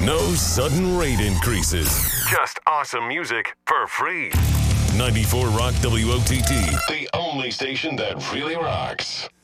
No sudden rate increases. Just awesome music for free. 94 Rock WOTT, the only station that really rocks.